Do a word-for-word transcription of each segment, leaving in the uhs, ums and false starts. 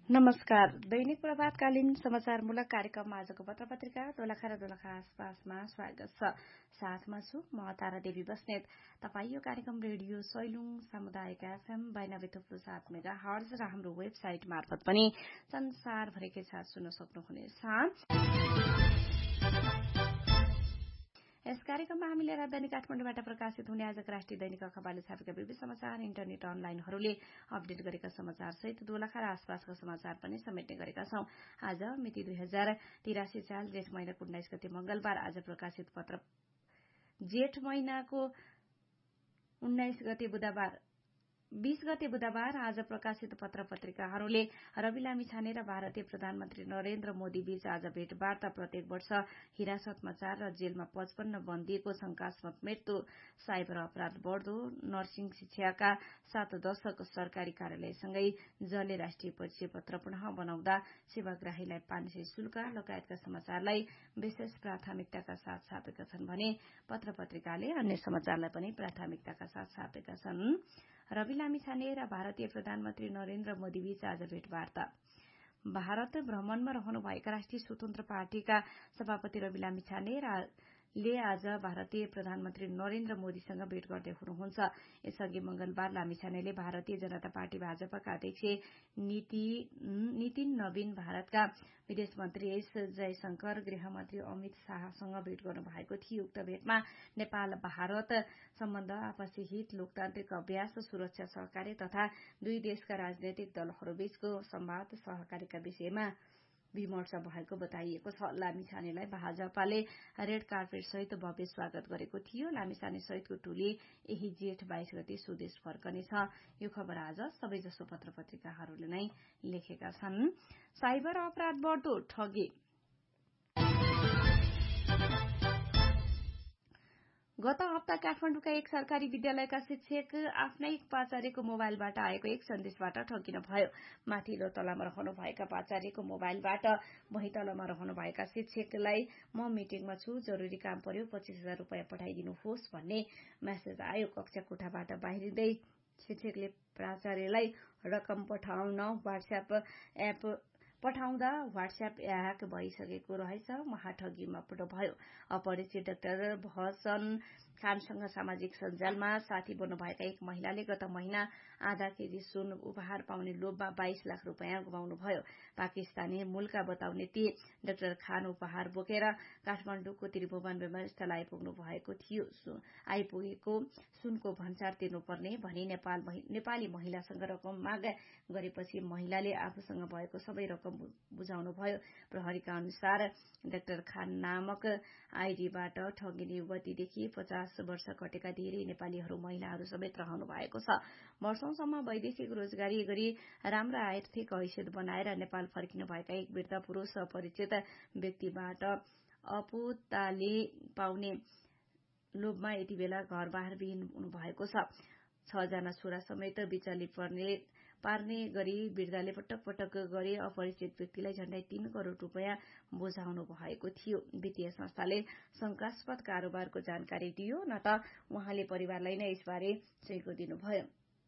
नमस्कार। दैनिक प्रभातकालीन समाचारमूलक कार्यक्रममा आजको पत्र पत्रिका दोलखा र दोलखा आसपासमा स्वागत छ। साथमा छु म तारा देवी बस्नेत। तपाईँ यो कार्यक्रम रेडियो सैलुङ सामुदायिक एफएम बाइनब्बे थुप्रो सात मेगा हर्ज र हाम्रो वेबसाइट मार्फत पनि संसारभरिकै साथ सुन्न सक्नुहुनेछ। यस कार्यक्रममा हामीले राजधानी काठमाडौँबाट प्रकाशित हुने आजका राष्ट्रिय दैनिक अखबारले छापेका विविध समाचार, इन्टरनेट अनलाइनहरूले अपडेट गरेका समाचार सहित दोलखा र आसपासका समाचार पनि समेट्ने गरेका छौं। आज मिति दुई हजार तिरासी साल जेठ महिनाको उन्नाइस गते मंगलबार। आज प्रकाशित पत्र जेठ महिनाको उन्नाइस गते बुधबार बीस गते बुधबार। आज प्रकाशित पत्र पत्रिकाहरूले रवि लामिछाने र भारतीय प्रधानमन्त्री नरेन्द्र मोदी बीच आज भेटवार्ता। प्रत्येक वर्ष हिरासतमा चार र जेलमा पचपन्न बन्दीको शंकास्पद मृत्यु। साइबर अपराध बढ्दो। नर्सिङ शिक्षाका सात दशक सरकारी कार्यालयसँगै जले राष्ट्रिय परिचय पत्र पुनः बनाउँदा सेवाग्राहीलाई पाँच सय शुल्क लगायतका समाचारलाई विशेष प्राथमिकताका साथ छापेका छन् भने पत्र पत्रिकाले अन्य समाचारलाई पनि प्राथमिकताका साथ छापेका छन्। रवि लामिछाने र भारतीय प्रधानमन्त्री नरेन्द्र मोदी बीच आज भेटवार्ता। भारत भ्रमणमा रहनुभएका राष्ट्रिय स्वतन्त्र पार्टीका सभापति रवि लामिछाने ले आज भारतीय प्रधानमन्त्री नरेन्द्र मोदीसँग भेट गर्दै हुनुहुन्छ। यसअघि मंगलबार लामिछानेले भारतीय जनता पार्टी भाजपाका अध्यक्ष नितिन नवीन, भारतका विदेश मन्त्री एस जयशंकर, गृहमन्त्री अमित शाहसँग भेट गर्नु भएको थियो। उक्त भेटमा नेपाल भारत सम्बन्ध, आपसी हित, लोकतान्त्रिक अभ्यास, सुरक्षा सहकार्य तथा दुई देशका राजनैतिक दलहरूबीचको संवाद सहकार्यका विषयमा विमर्श भएको बताइएको छ। लामिछानेलाई भाजपाले रेड कार्पेट सहित भव्य स्वागत गरेको थियो। लामिछाने सहितको टोली यही जेठ बाइस गते स्वदेश फर्कनेछ। यो खबर आज सबैजसो पत्र पत्रिकाहरूले नै लेखेका छन्। साइबर अपराध बढ्दो। ठगी। गत हप्ता काठमाडौँका एक सरकारी विद्यालयका शिक्षक आफ्नै प्राचार्यको मोबाइलबाट आएको एक सन्देशबाट ठगिनु भयो। माथिल्लो तलामा रहनुभएका प्राचार्यको मोबाइलबाट भुइँतलामा रहनुभएका शिक्षकलाई म मिटिङमा छु, जरुरी काम पर्यो, पच्चीस हजार रुपियाँ पठाइदिनुहोस् भन्ने मेसेज आयो। कक्षा कोठाबाट बाहिरिँदै शिक्षकले प्राचार्यलाई रकम पठाउन व्हाट्सएप एप पठाउँदा व्हाट्सएप ह्याक भइसकेको रहेछ। महाठगीमा पटो भयो। अपरिचित डाक्टर भसन खानसँग सामाजिक सञ्जालमा साथी बन्नुभएका एक महिलाले गत महिना आधा केजी सुन उपहार पाउने लोभमा बाइस लाख रुपियाँ गुमाउनुभयो। पाकिस्तानी मूलका बताउने ती डाक्टर खान उपहार बोकेर काठमाडौँको त्रिभुवन विमानस्थल आइपुग्नु भएको थियो। आइपुगेको सुनको भन्सार तिर्नुपर्ने भनी नेपाल नेपाली महिलासँग रकम माग गरेपछि महिलाले आफूसँग भएको सबै रकम बुझाउनु भयो। प्रहरीका अनुसार डाक्टर खान नामक आइडीबाट ठगिने युवतीदेखि पचास वर्ष कटेका धेरै नेपालीहरू महिलाहरू समेत रहनु भएको छ। वर्षौंसम्म वैदेशिक रोजगारी गरी राम्रो आर्थिक हैसियत बनाएर नेपाल फर्किनु भएका एक वृद्ध पुरूष अपरिचित व्यक्तिबाट अपुताले पाउने लोभमा यति बेला घर बाहिर विहीन हुनुभएको छ। छ जना छोरा समेत बिचली पर्ने पार्ने गरी वृद्धले पटक पटक गरी अपरिचित व्यक्तिलाई झण्डै तीन करोड़ रुपियाँ बुझाउनु भएको थियो। वित्तीय संस्थाले शंकास्पद कारोबारको जानकारी दियो न त उहाँले परिवारलाई नै यसबारे चेको दिनुभयो।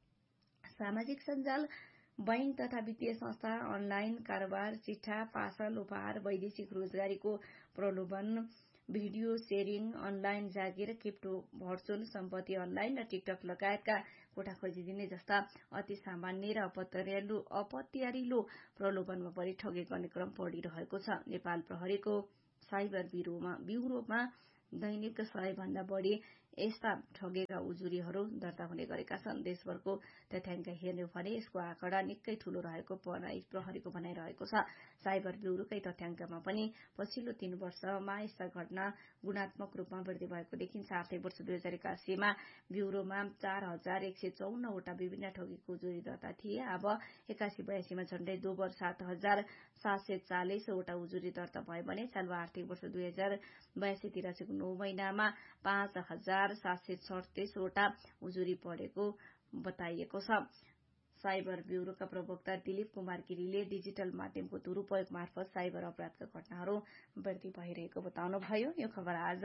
सामाजिक सञ्जाल, बैंक तथा वित्तीय संस्था, अनलाइन कारोबार, चिट्ठा, पासल, उपहार, वैदेशिक रोजगारीको प्रलोभन, भिडियो शेयरिङ, अनलाइन जागिर, क्रिप्टो, भर्चुअल सम्पत्ति अनलाइन र टिकटक लगायतका कोठा खोजिदिने जस्ता अति सामान्य र अपत्यारिलो अपत्यारिलो प्रलोभनमा परि ठगी गर्ने क्रम बढिरहेको छ। नेपाल प्रहरीको साइबर ब्युरोमा ब्युरोमा दैनिक सय भन्दा बढी यस्ता ठगेका उजुरीहरू दर्ता हुने गरेका छन्। देशभरको तथ्याङ्क हेर्ने हो भने यसको आँकडा निकै ठूलो रहेको प्रहरीको भनाइरहेको छ। साइबर ब्युरोकै तथ्याङ्कमा पनि पछिल्लो तीन वर्षमा यस्ता घटना गुणात्मक रूपमा वृद्धि भएको देखिन्छ। आर्थिक वर्ष दुई हजार एकासीमा ब्युरोमा चार हजार एक सय चौन्नवटा विभिन्न ठगीको उजुरी दर्ता थिए। अब एकासी बयासीमा झण्डै दोबर सात हजार सात सय चालिसवटा उजुरी दर्ता भयो भने चालु आर्थिक वर्ष दुई हजार बयासी तिरासीको नौ महिनामा पाँच हजार सात सय सडतिसवटा उजुरी पढेको बताइएको छ। साइबर ब्युरोका प्रवक्ता दिलीप कुमार गिरीले डिजिटल माध्यमको दुरूपयोग मार्फत साइबर अपराधका घटनाहरू वृद्धि भइरहेको बताउनुभयो। यो खबर आज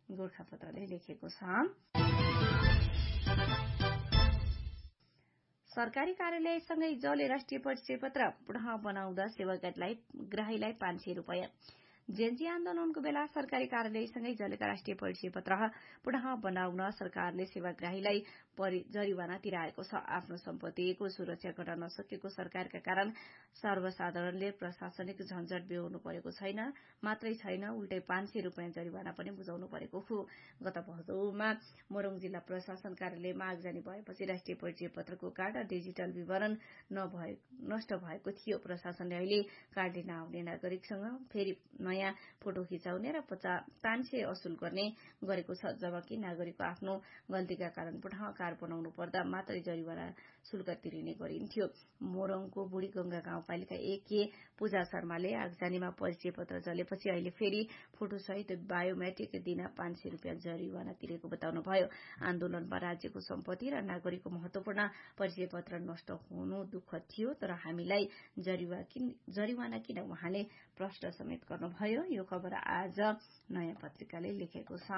गोरखापत्रले लेखेको छ। सरकारी कार्यालयसँगै जले राष्ट्रिय परिचय पत्र पुनः बनाउँदा सेवाग्राहीलाई ग्राहीलाई पाँच सय रुपियाँ। जेएनजी आन्दोलनको बेला सरकारी कार्यालयसँगै जलेका राष्ट्रिय परिचय पत्र पुनः बनाउन सरकारले सेवाग्राहीलाई जरिवाना तिराएको छ। आफ्नो सम्पत्तिको सुरक्षा गर्न नसकेको सरकारका कारण सर्वसाधारणले प्रशासनिक झन्झट बेहोर्नु परेको छैन मात्रै छैन, उल्टै पाँच सय रुपियाँ जरिवाना पनि बुझाउनु परेको हो। गत भदौमा मोरङ जिल्ला प्रशासन कार्यालयमा आगजनी भएपछि राष्ट्रिय परिचय पत्रको कार्ड र डिजिटल विवरण नभए नष्ट भएको थियो। प्रशासनले अहिले कार्ड लिन आउने नागरिकसँग फेरि नयाँ फोटो खिचाउने र पाँच सय असुल गर्ने गरेको छ, जबकि नागरिकको आफ्नो गल्तीका कारण पुनः कार्ड बनाउनु पर्दा मात्रै जरिवाना शुल्क तिरिने गरिन्थ्यो। मोरङको बुढी गंगा गाउँपालिका एक के पूजा शर्माले आगजनीमा परिचय पत्र जलेपछि अहिले फेरि फोटोसहित बायोमेट्रिक दिन पाँच सय रुपियाँ जरिवाना तिरेको बताउनुभयो। आन्दोलनमा राज्यको सम्पत्ति र नागरिकको महत्वपूर्ण परिचय पत्र नष्ट हुनु दुःख थियो, तर हामीलाई जरिवाना किन उहाँले प्रश्न समेत गर्नुभयो। यो खबर आज नयाँ पत्रिकाले लेखेको छ।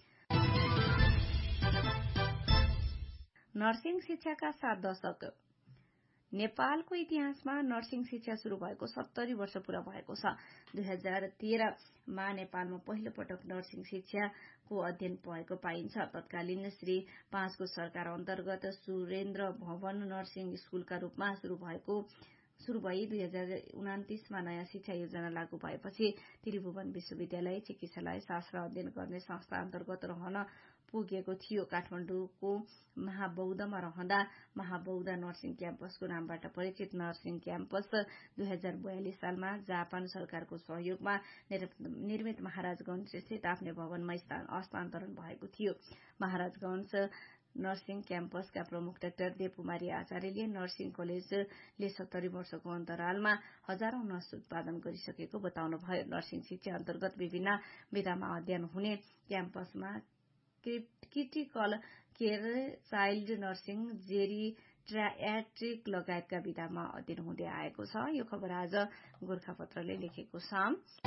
नर्सिङ शिक्षाका सात दशक। नेपालको इतिहासमा नर्सिङ शिक्षा शुरू भएको सत्तरी वर्ष पूरा भएको छ। दुई हजार तेह्रमा नेपालमा पहिलो पटक नर्सिङ शिक्षाको अध्ययन भएको पाइन्छ। तत्कालीन श्री पाँचको सरकार अन्तर्गत सुरेन्द्र भवन नर्सिङ स्कूलका रूपमा शुरू भएको शुरू भई दुई हजार उनातिसमा नयाँ शिक्षा योजना लागू भएपछि त्रिभुवन विश्वविद्यालय चिकित्सालय शास्त्र अध्ययन गर्ने संस्था अन्तर्गत रहन पुगेको थियो। काठमाडौँको महाबौद्धमा रहँदा महाबौद्ध नर्सिङ क्याम्पसको नामबाट परिचित नर्सिङ क्याम्पस दुई हजार बयालिस सालमा जापान सरकारको सहयोगमा निर्मित महाराजगंज स्थित आफ्नै भवनमा हस्तान्तरण भएको थियो। महाराजगंज नर्सिङ क्याम्पसका प्रमुख डाक्टर देवकुमारी आचार्यले नर्सिङ कलेजले सत्तरी वर्षको अन्तरालमा हजारौं नर्स उत्पादन गरिसकेको बताउनुभयो। नर्सिङ शिक्षा अन्तर्गत विभिन्न विधामा अध्ययन हुने क्याम्पसमा क्रिटिकल केयर, चाइल्ड नर्सिङ, जेरिट्रियाट्रिक लगायतका विधामा अध्ययन हुँदै आएको छ। यो खबर आज गोर्खापत्रले लेखेको छ।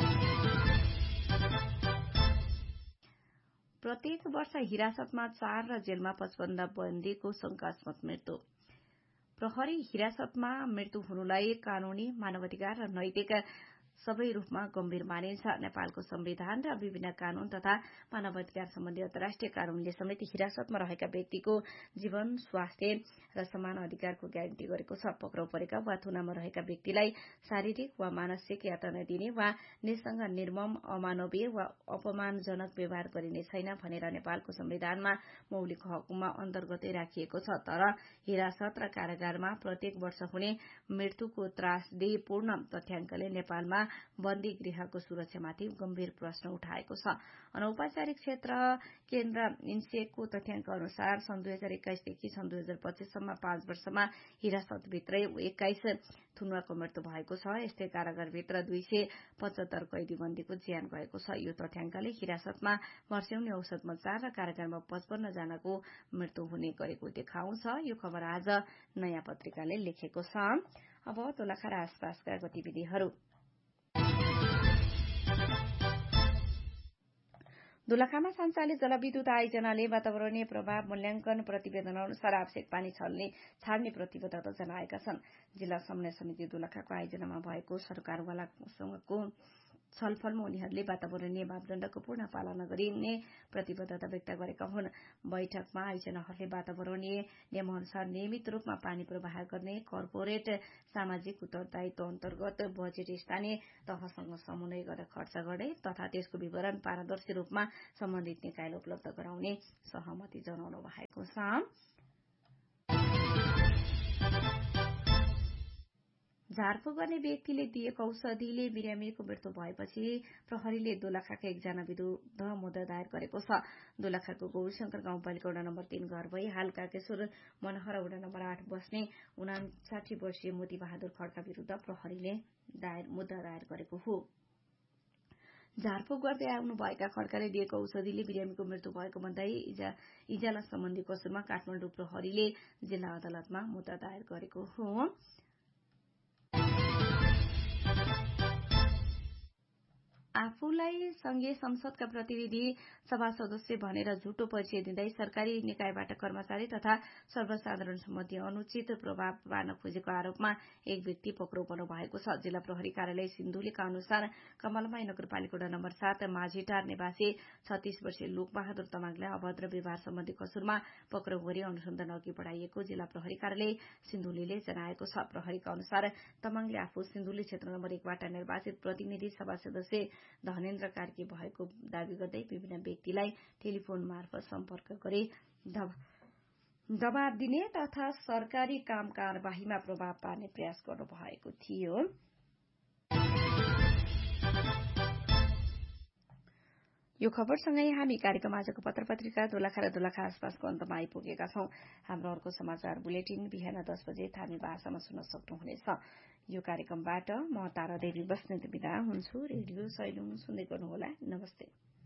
प्रत्येक वर्ष हिरासतमा चार र जेलमा पचपन्न बन्दीको शंकास्पद मृत्यु। प्रहरी हिरासतमा मृत्यु हुनुलाई कानूनी, मानवाधिकार र नैतिक सबै रूपमा गम्भीर मानिन्छ। नेपालको संविधान र विभिन्न कानून तथा मानवाधिकार सम्बन्धी अन्तर्राष्ट्रिय कानूनले समेत हिरासतमा रहेका व्यक्तिको जीवन, स्वास्थ्य र समान अधिकारको ग्यारेन्टी गरेको छ। पक्राउ परेका वा थुनामा रहेका व्यक्तिलाई शारीरिक वा मानसिक यातना दिने वा निसँग निर्मम, अमानवीय वा अपमानजनक व्यवहार गरिने छैन भनेर नेपालको संविधानमा मौलिक हकमा अन्तर्गतै राखिएको छ। तर हिरासत र कारागारमा प्रत्येक वर्ष हुने मृत्युको त्रासदीपूर्ण तथ्याङ्कले नेपालमा बन्दी गृहको सुरक्षामाथि गम्भीर प्रश्न उठाएको छ। अनौपचारिक क्षेत्र केन्द्र इन्सेकको तथ्याङ्क अनुसार सन् दुई हजार एक्काइसदेखि सन् दुई हजार पच्चीससम्म पाँच वर्षमा हिरासतभित्रै एक्काइस थुनुवाको मृत्यु भएको छ। यस्तै कारागारभित्र दुई सय पचहत्तर कैदी बन्दीको ज्यान गएको छ। यो तथ्याङ्कले हिरासतमा वर्ष्याउने औसतमा चार र कारागारमा पचपन्न जनाको मृत्यु हुने गरेको देखाउँछ। यो खबर आज नयाँ पत्रिकाले लेखेको छ। अब दोलखा र आसपासका गतिविधिहरू। दोलखामा सञ्चालित जलविद्युत आयोजनाले वातावरणीय प्रभाव मूल्याङ्कन प्रतिवेदन अनुसार आवश्यक पानी छल्ने छाड्ने प्रतिबद्धता जनाएका छन्। जिल्ला समन्वय समिति दोलखाको आयोजनामा भएको सरकारवालासँगको छलफलमा उनीहरूले वातावरणीय मापदण्डको पूर्ण पालना गरिने प्रतिबद्धता व्यक्त गरेका हुन्। बैठकमा आयोजनाहरूले वातावरणीय नियमअनुसार नियमित रूपमा पानी प्रवाह गर्ने, कर्पोरेट सामाजिक उत्तरदायित्व अन्तर्गत बजेट स्थानीय तहसँग समन्वय गरेर खर्च गर्ने तथा त्यसको विवरण पारदर्शी रूपमा सम्बन्धित निकायले उपलब्ध गराउने सहमति जनाउनु भएको छ। झारफुक गर्ने व्यक्तिले दिएको औषधिले बिरामीको मृत्यु भएपछि प्रहरीले दोलखाका एकजना विरूद्ध मुद्दा दायर गरेको छ। दोलखाको गौरीशंकर गाउँपालिका वडा नम्बर तीन घर भई हाल काकेश्वर मनोहर वडा नम्बर आठ बस्ने उनासाठी वर्षीय मोती बहादुर खड्का विरूद्ध प्रहरीले दायर मुद्दा दायर गरेको हो। झारफुक गर्दै आउनुभएका खड्काले दिएको औषधिले बिरामीको मृत्यु भएको भन्दै इजाला सम्बन्धी कसुरमा काठमाडौँ प्रहरीले जिल्ला अदालतमा मुद्दा दायर गरेको हो। आफूलाई संघीय संसदका प्रतिनिधि सभा सदस्य भनेर झुटो परिचय दिँदै सरकारी निकायबाट कर्मचारी तथा सर्वसाधारण सम्बन्धी अनुचित प्रभाव पार्न खोजेको आरोपमा एक व्यक्ति पक्राउ पर्नु भएको छ। जिल्ला प्रहरी कार्यालय सिन्धुलीका अनुसार कमलमाई नगरपालिका नम्बर सात माझीटार निवासी छत्तीस वर्षीय लोकबहादुर तमाङलाई अभद्र व्यवहार सम्बन्धी कसुरमा पक्राउ गरी अनुसन्धान अघि बढ़ाइएको जिल्ला प्रहरी कार्यालय सिन्धुलीले जनाएको छ। प्रहरीका अनुसार तमाङले आफू सिन्धुली क्षेत्र नम्बर एकबाट निर्वाचित प्रतिनिधि सभा सदस्य धनेन्द्र कार्की भएको दावी गर्दै विभिन्न व्यक्तिलाई टेलिफोन मार्फत सम्पर्क गरी दबाव दिने तथा सरकारी काम कार्यवाहीमा प्रभाव पार्ने प्रयास गर्नु भएको थियो। यो खबरसँगै हामी कार्यक्रम आजको पत्र पत्रिका दोलखा र दोलखा आसपासको अन्तमा आइपुगेका छौं। हाम्रो अर्को समाचार बुलेटिन बिहान दस बजे थामी भाषामा सुन्न सक्नुहुनेछ। यो कार्यक्रमबाट म तारा देवी बस्नेत बिदा हुन्छु। रेडियो सैलुङ सुन्दै गर्नुहोला। नमस्ते।